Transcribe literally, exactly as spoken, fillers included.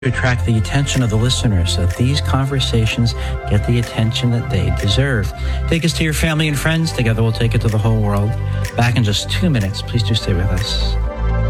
to attract the attention of the listener so that these conversations get the attention that they deserve. Take us to your family and friends. Together we'll take it to the whole world. Back in just two minutes. Please do stay with us.